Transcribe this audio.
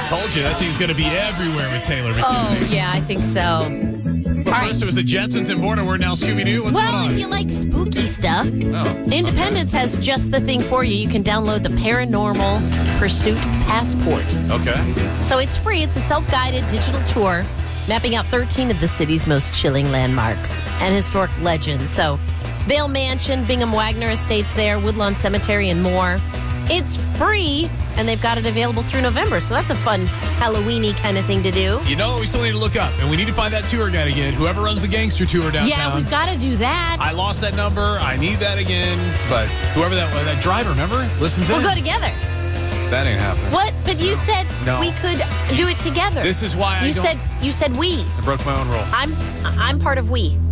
I told you, that thing's going to be everywhere with Taylor McKenzie. Oh, yeah, I think so. First it was the Jetsons and Border. We're now Scooby-Doo. What's going on? If you like spooky stuff, Independence has just the thing for you. You can download the Paranormal Pursuit Passport. Okay. So it's free. It's a self-guided digital tour mapping out 13 of the city's most chilling landmarks and historic legends. So Vale Mansion, Bingham Wagner Estates there, Woodlawn Cemetery, and more. It's free, and they've got it available through November. So that's a fun Halloween-y kind of thing to do. You know, we still need to look up, and we need to find that tour guide again. Whoever runs the gangster tour downtown. Yeah, we've got to do that. I lost that number. I need that again. But whoever that driver, remember? Listens in. We'll go together. That ain't happening. What? But you said No. we could do it together. This is why you said we. I broke my own rule. I'm part of we.